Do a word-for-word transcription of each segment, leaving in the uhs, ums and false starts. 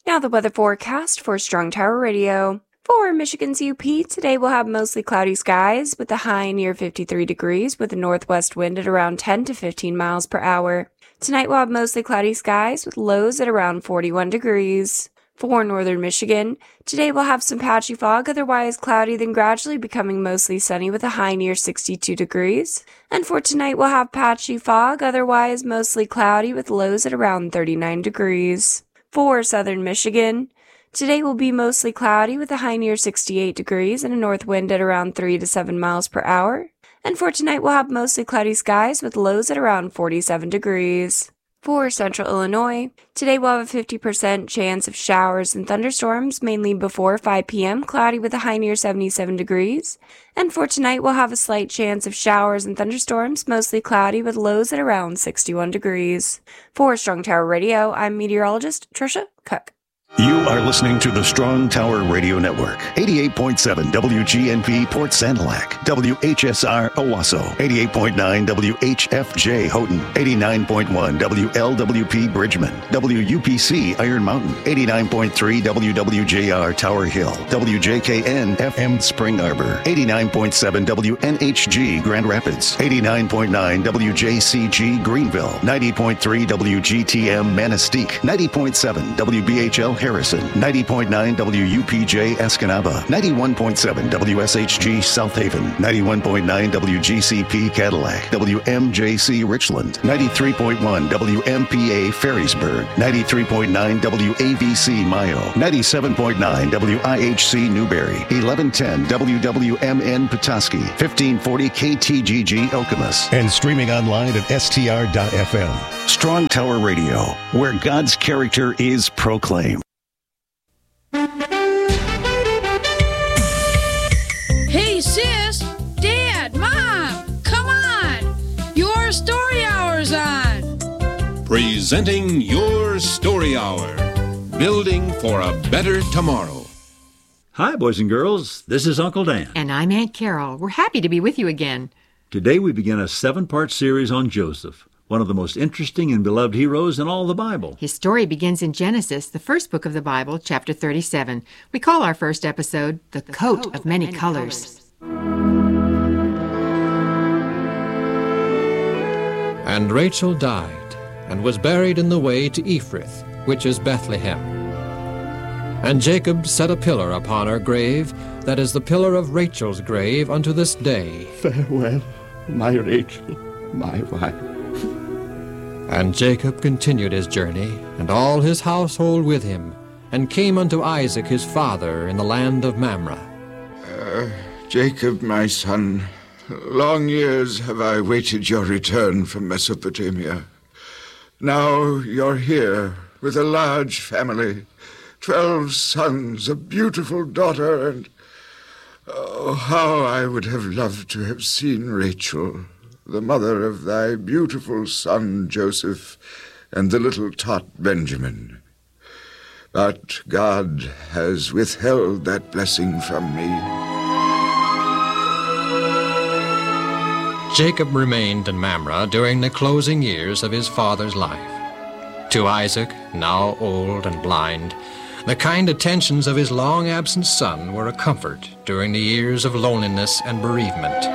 Now the weather forecast for Strong Tower Radio. For Michigan's U P, today we'll have mostly cloudy skies with a high near fifty-three degrees with a northwest wind at around ten to fifteen miles per hour. Tonight we'll have mostly cloudy skies with lows at around forty-one degrees. For northern Michigan, today we'll have some patchy fog, otherwise cloudy, then gradually becoming mostly sunny with a high near sixty-two degrees. And for tonight we'll have patchy fog, otherwise mostly cloudy with lows at around thirty-nine degrees. For southern Michigan, today will be mostly cloudy with a high near sixty-eight degrees and a north wind at around three to seven miles per hour. And for tonight, we'll have mostly cloudy skies with lows at around forty-seven degrees. For central Illinois, today we'll have a fifty percent chance of showers and thunderstorms, mainly before five p.m., cloudy with a high near seventy-seven degrees. And for tonight, we'll have a slight chance of showers and thunderstorms, mostly cloudy with lows at around sixty-one degrees. For Strong Tower Radio, I'm meteorologist Trisha Cook. You are listening to the Strong Tower Radio Network. eighty-eight point seven W G N P Port Sanilac, W H S R Owasso, eighty-eight point nine W H F J Houghton, eighty-nine point one W L W P Bridgman, W U P C Iron Mountain, eighty-nine point three W W J R Tower Hill, W J K N F M Spring Arbor, eighty-nine point seven W N H G Grand Rapids, eighty-nine point nine W J C G Greenville, ninety point three W G T M Manistee, ninety point seven W B H L Harrison, ninety point nine W U P J Escanaba, ninety-one point seven W S H G South Haven, ninety-one point nine W G C P Cadillac, W M J C Richland, ninety-three point one W M P A Ferrysburg, ninety-three point nine W A V C Mayo, ninety-seven point nine W I H C Newberry, eleven ten W W M N Petoskey, fifteen forty K T G G Okemos, and streaming online at S T R dot F M. Strong Tower Radio, where God's character is proclaimed. Hey, sis, Dad, Mom, come on. Your story hour's on. Presenting Your Story Hour, building for a better tomorrow. Hi, boys and girls. This is Uncle Dan. And I'm Aunt Carol. We're happy to be with you again. Today we begin a seven-part series on Joseph, one of the most interesting and beloved heroes in all the Bible. His story begins in Genesis, the first book of the Bible, chapter thirty-seven. We call our first episode, The, the Coat, Coat of Many, many Colors. And Rachel died, and was buried in the way to Ephrath, which is Bethlehem. And Jacob set a pillar upon her grave, that is the pillar of Rachel's grave unto this day. Farewell, my Rachel, my wife. And Jacob continued his journey, and all his household with him, and came unto Isaac his father in the land of Mamre. Uh, Jacob, my son, long years have I waited your return from Mesopotamia. Now you're here with a large family, twelve sons, a beautiful daughter, and oh, how I would have loved to have seen Rachel, the mother of thy beautiful son Joseph, and the little tot Benjamin. But God has withheld that blessing from me. Jacob remained in Mamre during the closing years of his father's life. To Isaac, now old and blind, the kind attentions of his long-absent son were a comfort during the years of loneliness and bereavement.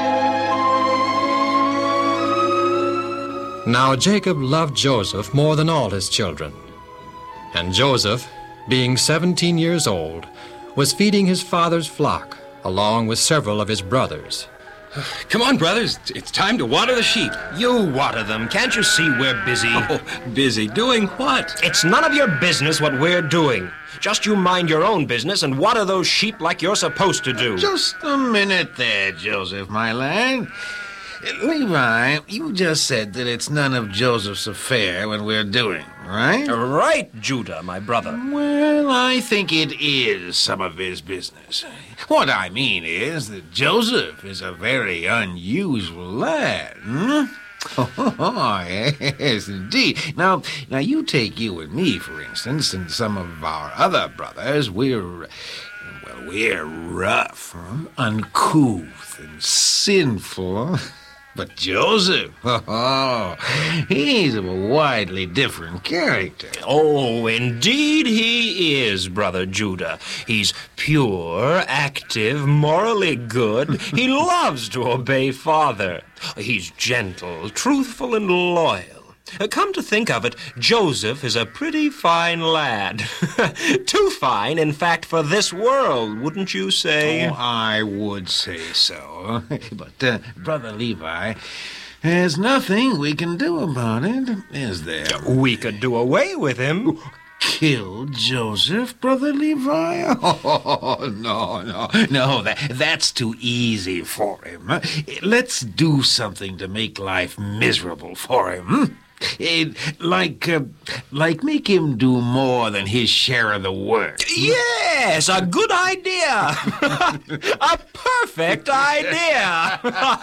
Now Jacob loved Joseph more than all his children. And Joseph, being seventeen years old, was feeding his father's flock, along with several of his brothers. Come on, brothers. It's time to water the sheep. You water them. Can't you see we're busy? Oh, busy? Doing what? It's none of your business what we're doing. Just you mind your own business and water those sheep like you're supposed to do. Just a minute there, Joseph, my lad. Levi, you just said that it's none of Joseph's affair what we're doing, right? Right, Judah, my brother. Well, I think it is some of his business. What I mean is that Joseph is a very unusual lad, hmm? Oh, yes, indeed. Now, now, you take you and me, for instance, and some of our other brothers. We're, well, we're rough, huh? Uncouth and sinful. But Joseph, oh, he's a widely different character. Oh, indeed he is, Brother Judah. He's pure, active, morally good. He loves to obey Father. He's gentle, truthful, and loyal. Uh, Come to think of it, Joseph is a pretty fine lad. Too fine, in fact, for this world, wouldn't you say? Oh, I would say so. But, uh, Brother Levi, there's nothing we can do about it, is there? We could do away with him. Kill Joseph, Brother Levi? Oh, no, no, no, that, that's too easy for him. Let's do something to make life miserable for him. It, like, uh, like make him do more than his share of the work. Yes, a good idea. A perfect idea.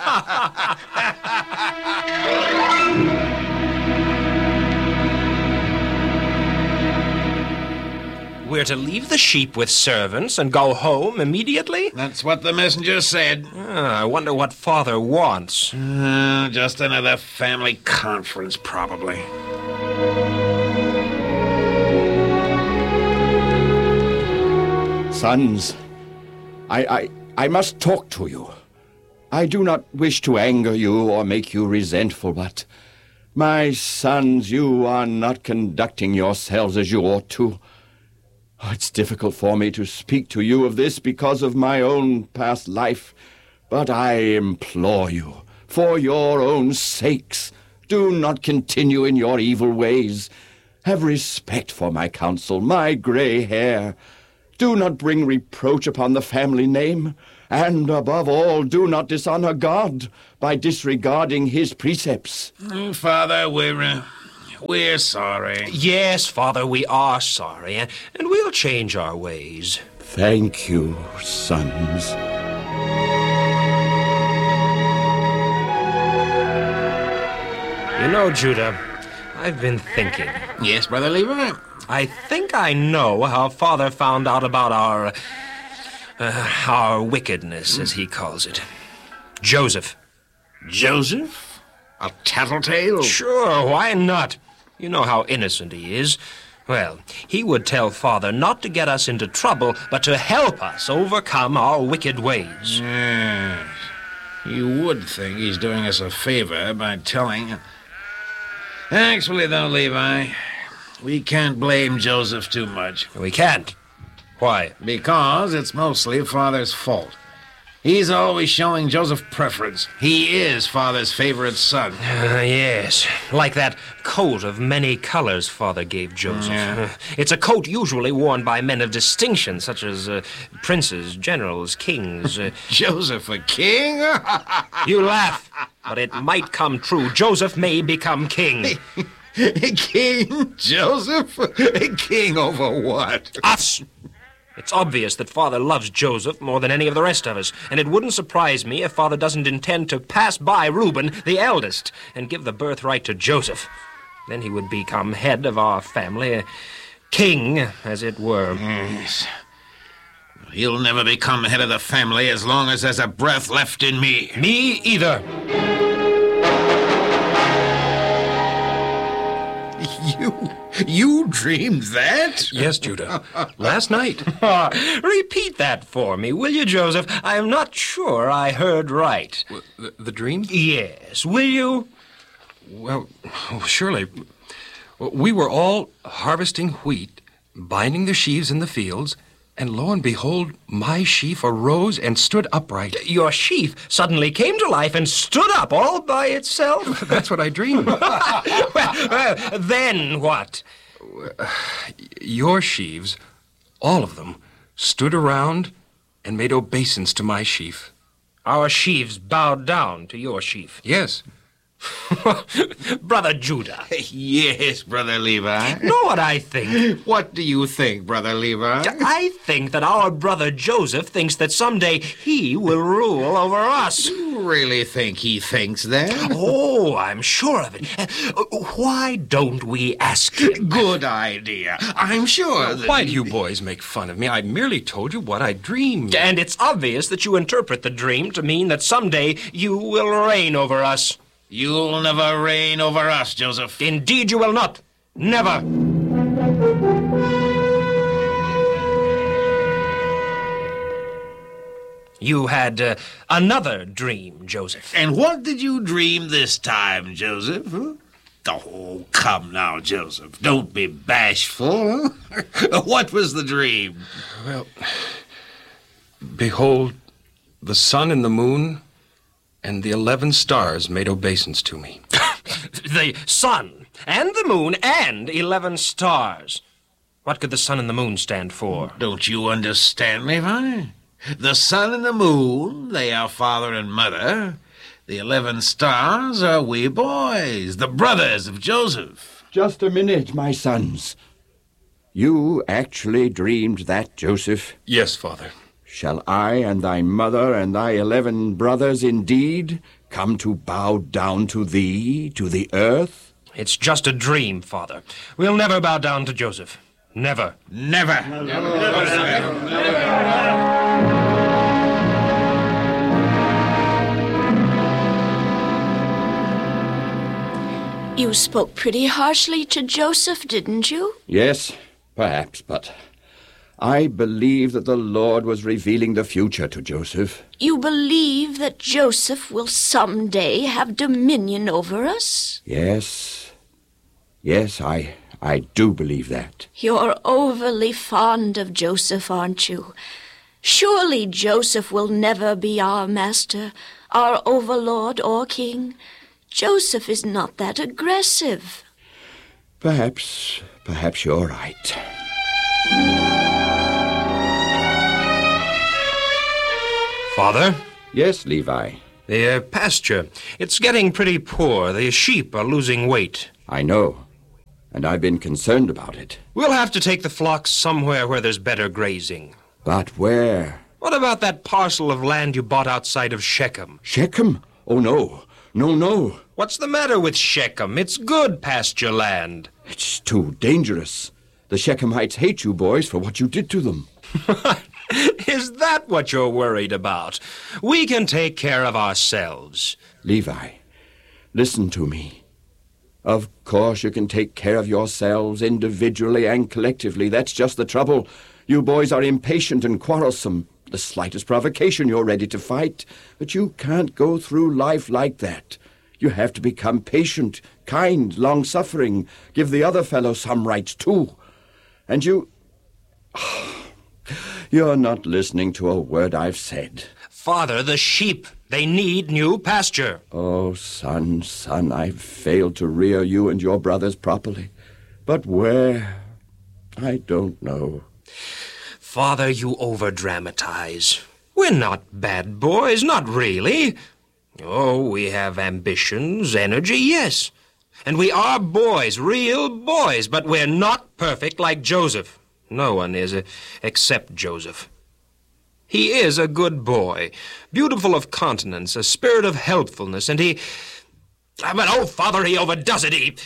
We're to leave the sheep with servants and go home immediately? That's what the messenger said. Ah, I wonder what Father wants. Uh, just another family conference, probably. Sons, I, I, I must talk to you. I do not wish to anger you or make you resentful, but, my sons, you are not conducting yourselves as you ought to. It's difficult for me to speak to you of this because of my own past life, but I implore you, for your own sakes, do not continue in your evil ways. Have respect for my counsel, my gray hair. Do not bring reproach upon the family name, and above all, do not dishonor God by disregarding his precepts. Mm, Father, we're... Uh... We're sorry. Yes, Father, we are sorry, and we'll change our ways. Thank you, sons. You know, Judah, I've been thinking. Yes, Brother Levi? I think I know how Father found out about our... Uh, our wickedness, as he calls it. Joseph. Joseph? A tattletale? Sure, why not? You know how innocent he is. Well, he would tell Father not to get us into trouble, but to help us overcome our wicked ways. Yes. You would think he's doing us a favor by telling... Actually, though, Levi, we can't blame Joseph too much. We can't. Why? Because it's mostly Father's fault. He's always showing Joseph preference. He is Father's favorite son. Uh, yes, like that coat of many colors Father gave Joseph. Yeah. Uh, it's a coat usually worn by men of distinction, such as uh, princes, generals, kings. Uh, Joseph a king? You laugh, but it might come true. Joseph may become king. King? Joseph? King over what? Us! It's obvious that Father loves Joseph more than any of the rest of us, and it wouldn't surprise me if Father doesn't intend to pass by Reuben, the eldest, and give the birthright to Joseph. Then he would become head of our family, a king, as it were. Yes. He'll never become head of the family as long as there's a breath left in me. Me either. You... You dreamed that? Yes, Judah. Last night. Repeat that for me, will you, Joseph? I am not sure I heard right. The, the dream? Yes, will you? Well, oh, surely. We were all harvesting wheat, binding the sheaves in the fields, and lo and behold, my sheaf arose and stood upright. Your sheaf suddenly came to life and stood up all by itself? That's what I dreamed. well, well, then what? Your sheaves, all of them, stood around and made obeisance to my sheaf. Our sheaves bowed down to your sheaf? Yes. Brother Judah. Yes, Brother Levi. Know what I think? What do you think, Brother Levi? I think that our brother Joseph thinks that someday he will rule over us. You really think he thinks that? Oh, I'm sure of it. Uh, why don't we ask him? Good idea. I'm sure that... Why do you boys make fun of me? I merely told you what I dreamed. And it's obvious that you interpret the dream to mean that someday you will reign over us. You'll never reign over us, Joseph. Indeed you will not. Never. You had uh, another dream, Joseph. And what did you dream this time, Joseph? Huh? Oh, come now, Joseph. Don't be bashful. Huh? What was the dream? Well, behold, the sun and the moon and the eleven stars made obeisance to me. The sun and the moon and eleven stars. What could the sun and the moon stand for? Don't you understand, Levi? The sun and the moon, they are father and mother. The eleven stars are we boys, the brothers of Joseph. Just a minute, my sons. You actually dreamed that, Joseph? Yes, Father. Shall I and thy mother and thy eleven brothers indeed come to bow down to thee, to the earth? It's just a dream, Father. We'll never bow down to Joseph. Never. Never. Never. Never. Never. Never. You spoke pretty harshly to Joseph, didn't you? Yes, perhaps, but I believe that the Lord was revealing the future to Joseph. You believe that Joseph will someday have dominion over us? Yes. Yes, I, I do believe that. You're overly fond of Joseph, aren't you? Surely Joseph will never be our master, our overlord or king. Joseph is not that aggressive. Perhaps, perhaps you're right. Father? Yes, Levi? The uh, pasture. It's getting pretty poor. The sheep are losing weight. I know, and I've been concerned about it. We'll have to take the flocks somewhere where there's better grazing. But where? What about that parcel of land you bought outside of Shechem? Shechem? Oh, no. No, no. What's the matter with Shechem? It's good pasture land. It's too dangerous. The Shechemites hate you boys for what you did to them. Is that what you're worried about? We can take care of ourselves. Levi, listen to me. Of course you can take care of yourselves individually and collectively. That's just the trouble. You boys are impatient and quarrelsome. The slightest provocation you're ready to fight. But you can't go through life like that. You have to become patient, kind, long-suffering. Give the other fellow some rights, too. And you... You're not listening to a word I've said. Father, the sheep, they need new pasture. Oh, son, son, I've failed to rear you and your brothers properly. But where? I don't know. Father, you over-dramatize. We're not bad boys, not really. Oh, we have ambitions, energy, yes. And we are boys, real boys, but we're not perfect like Joseph. No one is, uh, except Joseph. He is a good boy, beautiful of countenance, a spirit of helpfulness, and he... But, oh, Father, he overdoes it, he...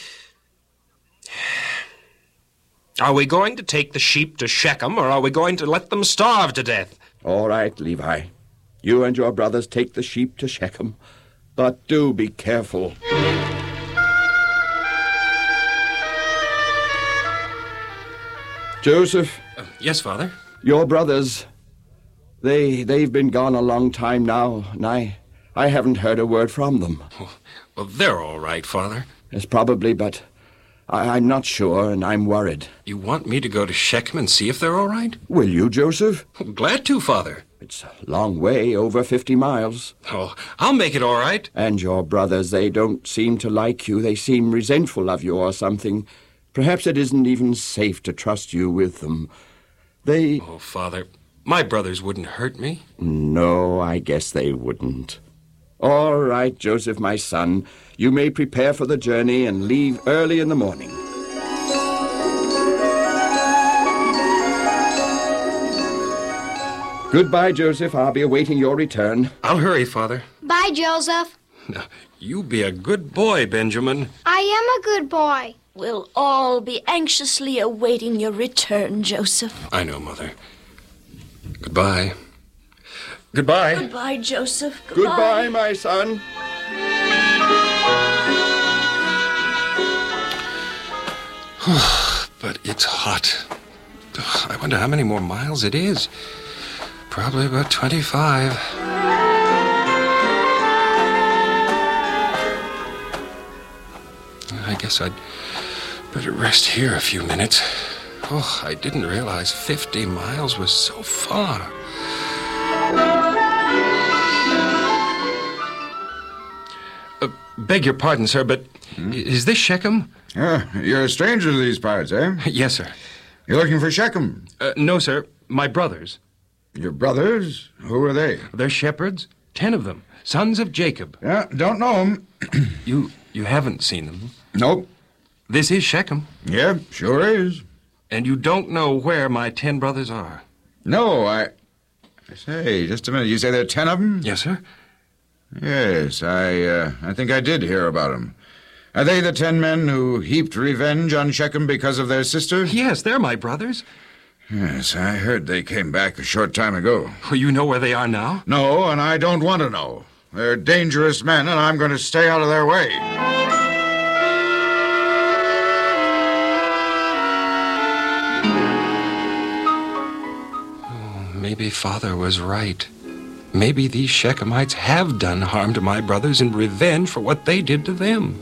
Are we going to take the sheep to Shechem, or are we going to let them starve to death? All right, Levi. You and your brothers take the sheep to Shechem. But do be careful. Joseph? Uh, yes, Father? Your brothers, they, they've been gone a long time now, and I, I haven't heard a word from them. Well, well they're all right, Father. Yes, probably, but I, I'm not sure, and I'm worried. You want me to go to Shechem and see if they're all right? Will you, Joseph? Glad to, Father. It's a long way, over fifty miles. Oh, I'll make it all right. And your brothers, they don't seem to like you. They seem resentful of you or something. Perhaps it isn't even safe to trust you with them. They... Oh, Father, my brothers wouldn't hurt me. No, I guess they wouldn't. All right, Joseph, my son. You may prepare for the journey and leave early in the morning. Goodbye, Joseph. I'll be awaiting your return. I'll hurry, Father. Bye, Joseph. Now, you be a good boy, Benjamin. I am a good boy. We'll all be anxiously awaiting your return, Joseph. I know, Mother. Goodbye. Goodbye. Goodbye, Joseph. Goodbye, Goodbye my son. But it's hot. I wonder how many more miles it is. Probably about twenty-five. I guess I'd better rest here a few minutes. Oh, I didn't realize fifty miles was so far. Uh, beg your pardon, sir, but hmm? is this Shechem? Uh, you're a stranger to these parts, eh? Yes, sir. You're looking for Shechem? Uh, no, sir. My brothers. Your brothers? Who are they? They're shepherds. Ten of them. Sons of Jacob. Yeah, don't know them. you you haven't seen them? Nope. This is Shechem. Yeah, sure is. And you don't know where my ten brothers are? No, I... I say, just a minute. You say there are ten of them? Yes, sir. Yes, I, uh, I think I did hear about them. Are they the ten men who heaped revenge on Shechem because of their sister? Yes, they're my brothers. Yes, I heard they came back a short time ago. Well, you know where they are now? No, and I don't want to know. They're dangerous men, and I'm going to stay out of their way. Oh, maybe Father was right. Maybe these Shechemites have done harm to my brothers in revenge for what they did to them.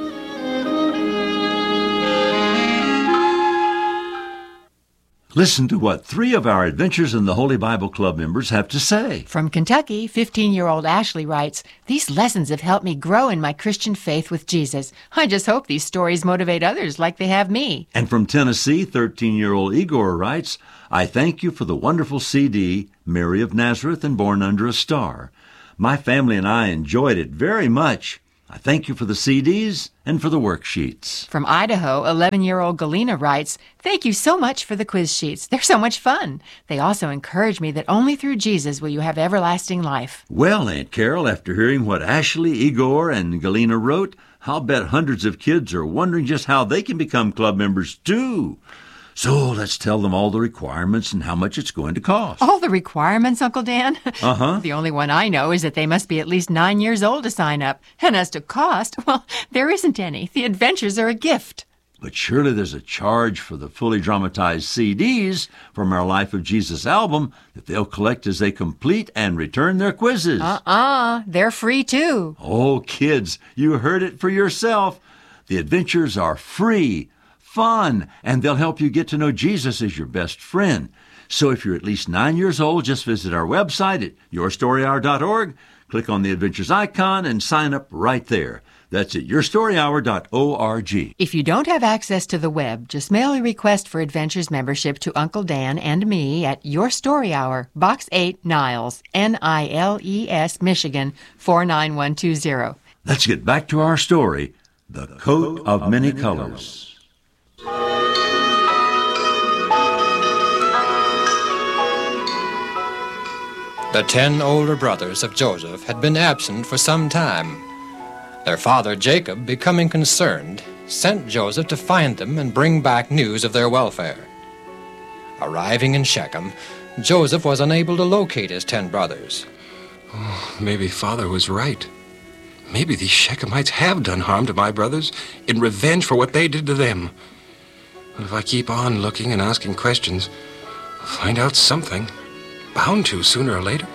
Listen to what three of our Adventures in the Holy Bible Club members have to say. From Kentucky, fifteen-year-old Ashley writes, "These lessons have helped me grow in my Christian faith with Jesus. I just hope these stories motivate others like they have me." And from Tennessee, thirteen-year-old Igor writes, "I thank you for the wonderful C D, Mary of Nazareth and Born Under a Star. My family and I enjoyed it very much. I thank you for the C Ds and for the worksheets." From Idaho, eleven-year-old Galena writes, "Thank you so much for the quiz sheets. They're so much fun. They also encourage me that only through Jesus will you have everlasting life." Well, Aunt Carol, after hearing what Ashley, Igor, and Galena wrote, I'll bet hundreds of kids are wondering just how they can become club members, too. So let's tell them all the requirements and how much it's going to cost. All the requirements, Uncle Dan? Uh-huh. The only one I know is that they must be at least nine years old to sign up. And as to cost, well, there isn't any. The adventures are a gift. But surely there's a charge for the fully dramatized C Ds from our Life of Jesus album that they'll collect as they complete and return their quizzes. Uh-uh. They're free, too. Oh, kids, you heard it for yourself. The adventures are free, fun, and they'll help you get to know Jesus as your best friend. So if you're at least nine years old, just visit our website at your story hour dot org, click on the Adventures icon, and sign up right there. That's at your story hour dot org. If you don't have access to the web, just mail a request for Adventures membership to Uncle Dan and me at Your Story Hour, Box eight, Niles, N I L E S, Michigan, four nine one two zero. Let's get back to our story, The Coat of Many Colors. The ten older brothers of Joseph had been absent for some time. Their father Jacob, becoming concerned, sent Joseph to find them and bring back news of their welfare. Arriving in Shechem, Joseph was unable to locate his ten brothers. Oh, maybe Father was right. Maybe these Shechemites have done harm to my brothers in revenge for what they did to them. And if I keep on looking and asking questions, I'll find out something. Bound to, sooner or later.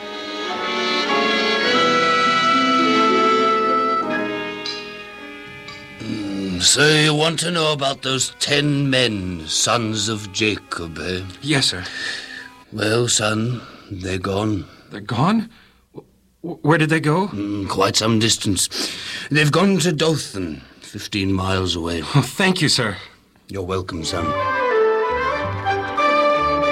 Mm, so you want to know about those ten men, sons of Jacob, eh? Yes, sir. Well, son, they're gone. They're gone? Where did they go? Mm, quite some distance. They've gone to Dothan, fifteen miles away. Oh, thank you, sir. You're welcome, son.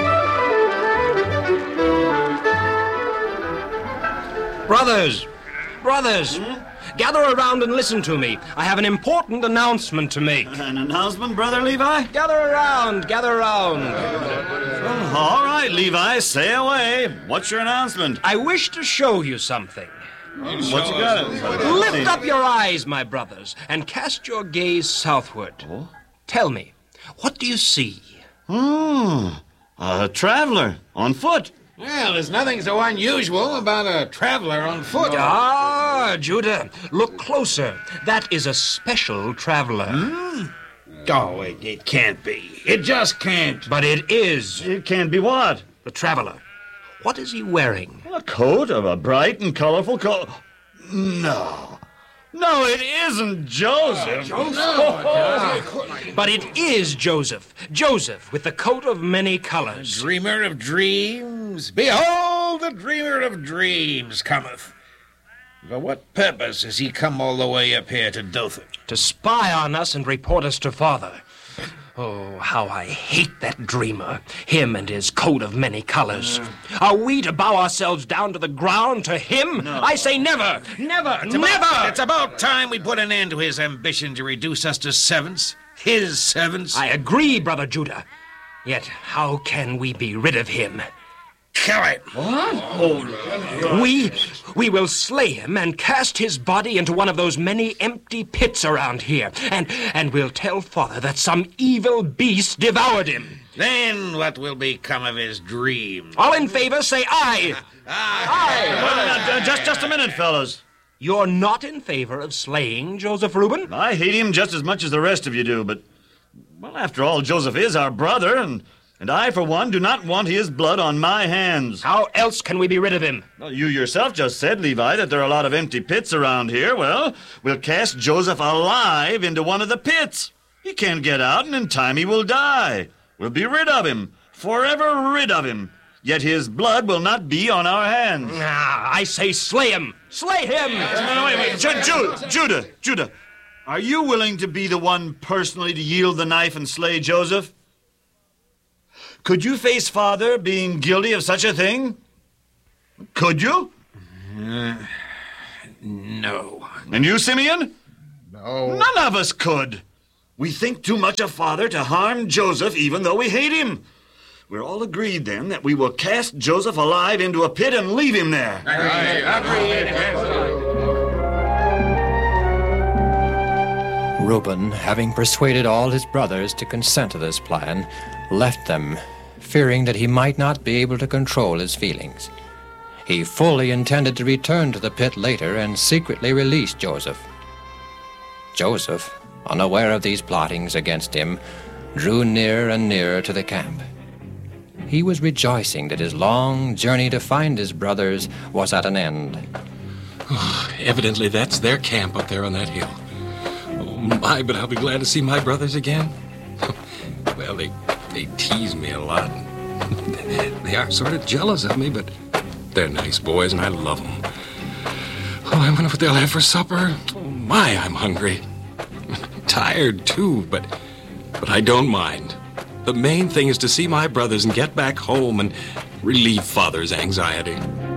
Brothers, Brothers, gather around and listen to me. I have an important announcement to make. An announcement, Brother Levi? Gather around, gather around. Well, all right, Levi, say away. What's your announcement? I wish to show you something. What you got? Lift up your eyes, my brothers, and cast your gaze southward. Oh? Tell me, what do you see? Hmm, a traveler on foot. Well, there's nothing so unusual about a traveler on foot. Ah, Judah, look closer. That is a special traveler. Hmm? Oh, it, it can't be. It just can't. But it is. It can't be what? The traveler. What is he wearing? A coat of a bright and colorful coat. No. No, it isn't Joseph. Joseph? No, but it is Joseph. Joseph with the coat of many colors. Dreamer of dreams. Behold, the dreamer of dreams cometh. For what purpose has he come all the way up here to Dothan? To spy on us and report us to Father. Oh, how I hate that dreamer, him and his coat of many colors. Uh, Are we to bow ourselves down to the ground to him? No. I say never, never, it's never! About, it's about time we put an end to his ambition to reduce us to servants. His servants. I agree, Brother Judah. Yet how can we be rid of him? Kill him. What? Oh, we, we will slay him and cast his body into one of those many empty pits around here. And, and we'll tell Father that some evil beast devoured him. Then what will become of his dream? All in favor, say aye. Aye. Well, just, just a minute, fellas. You're not in favor of slaying Joseph Reuben? I hate him just as much as the rest of you do, but, well, after all, Joseph is our brother, and... And I, for one, do not want his blood on my hands. How else can we be rid of him? Well, you yourself just said, Levi, that there are a lot of empty pits around here. Well, we'll cast Joseph alive into one of the pits. He can't get out, and in time he will die. We'll be rid of him, forever rid of him. Yet his blood will not be on our hands. Ah, I say slay him. Slay him! No, wait, wait. Ju- Ju- Judah, Judah, are you willing to be the one personally to yield the knife and slay Joseph? Could you face Father being guilty of such a thing? Could you? Uh, no. And you, Simeon? No. None of us could. We think too much of Father to harm Joseph, even though we hate him. We're all agreed, then, that we will cast Joseph alive into a pit and leave him there. Reuben, having persuaded all his brothers to consent to this plan, left them, fearing that he might not be able to control his feelings. He fully intended to return to the pit later and secretly release Joseph. Joseph, unaware of these plottings against him, drew nearer and nearer to the camp. He was rejoicing that his long journey to find his brothers was at an end. Oh, evidently that's their camp up there on that hill. Oh, my, but I'll be glad to see my brothers again. Well, they, they tease me a lot. They are sort of jealous of me, but they're nice boys, and I love them. Oh, I wonder what they'll have for supper. Oh, my, I'm hungry. Tired, too, but, but I don't mind. The main thing is to see my brothers and get back home and relieve Father's anxiety.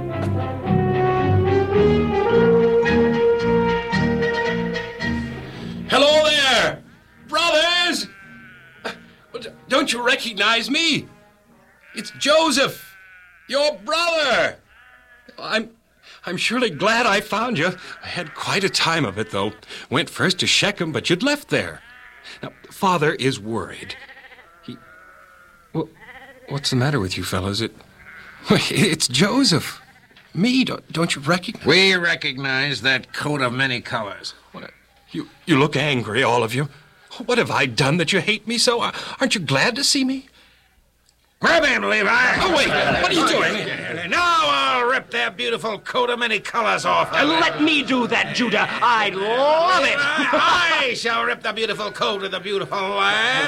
Hello there! Brothers! Don't you recognize me? It's Joseph, your brother. I'm I'm surely glad I found you. I had quite a time of it, though. Went first to Shechem, but you'd left there. Now, Father is worried. He... Well, what's the matter with you fellows? It... It's Joseph. Me, don't, don't you recognize... We recognize that coat of many colors. What a... You, you look angry, all of you. What have I done that you hate me so? Aren't you glad to see me? Grab him, Levi! Oh, wait, what are you doing? Now I'll rip that beautiful coat of many colors off. Uh, let me do that, Judah. I love it. I shall rip the beautiful coat of the beautiful lad.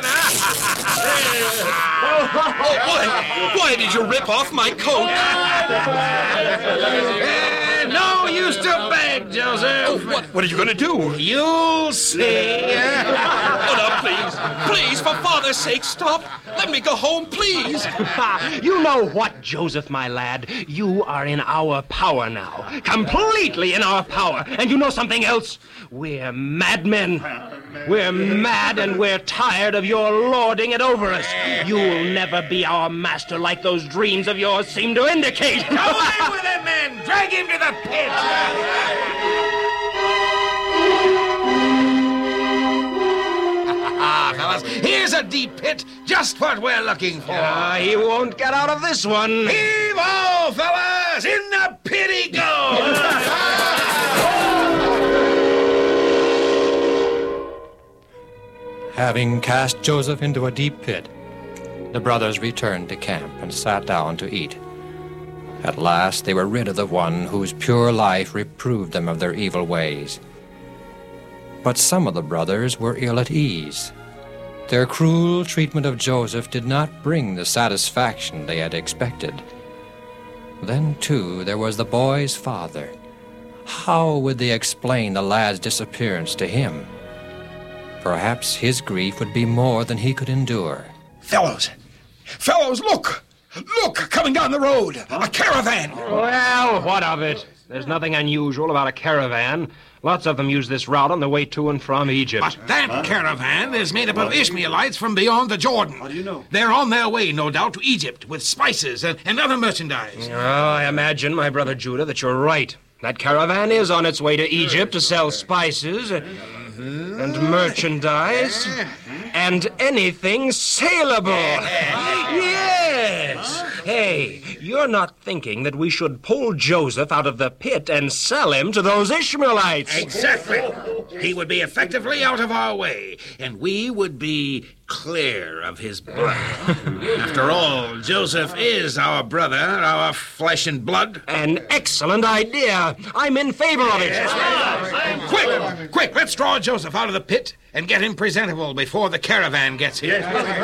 Oh, boy, why did you rip off my coat? Uh, no use to beg, Joseph. Oh, what, what are you going to do? You'll see. Oh, no, please. Please, for father's sake, stop. Let me go home, please. You know what, Joseph, my lad? You are in our power now. Completely in our power. And you know something else? We're madmen. We're mad and we're tired of your lording it over us. You'll never be our master like those dreams of yours seem to indicate. Go away with him, men! Drag him to the pit! Ah, fellas, here's a deep pit, just what we're looking for. Uh, he won't get out of this one. Heave all, fellas! In the pit he goes! Having cast Joseph into a deep pit, the brothers returned to camp and sat down to eat. At last they were rid of the one whose pure life reproved them of their evil ways. But some of the brothers were ill at ease. Their cruel treatment of Joseph did not bring the satisfaction they had expected. Then, too, there was the boy's father. How would they explain the lad's disappearance to him? Perhaps his grief would be more than he could endure. Fellows! Fellows, look! Look, coming down the road! A caravan! Well, what of it? There's nothing unusual about a caravan. Lots of them use this route on the way to and from Egypt. But that huh? caravan is made up of Ishmaelites from beyond the Jordan. How do you know? They're on their way, no doubt, to Egypt with spices and, and other merchandise. Oh, I imagine, my brother Judah, that you're right. That caravan is on its way to Egypt to sell spices and, and merchandise and anything saleable. Yes! Hey, you're not thinking that we should pull Joseph out of the pit and sell him to those Ishmaelites. Exactly. He would be effectively out of our way, and we would be clear of his blood. After all, Joseph is our brother, our flesh and blood. An excellent idea. I'm in favor of it. Quick, quick, let's draw Joseph out of the pit and get him presentable before the caravan gets here.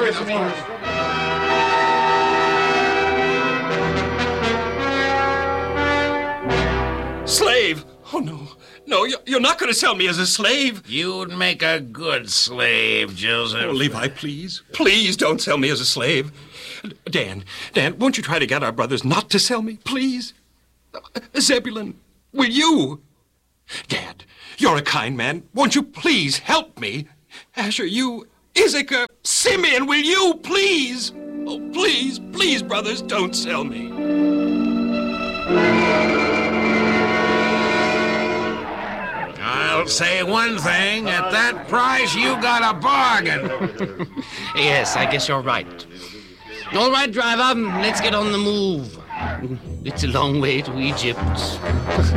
Slave! Oh, no. No, you're not going to sell me as a slave. You'd make a good slave, Joseph. Oh, Levi, please. Please don't sell me as a slave. Dan, Dan, won't you try to get our brothers not to sell me, please? Zebulun, will you? Dad, you're a kind man. Won't you please help me? Asher, you, Issachar, Simeon, will you please? Oh, please, please, brothers, don't sell me. I'll say one thing, at that price you got a bargain. Yes, I guess you're right. All right, driver, let's get on the move. It's a long way to Egypt.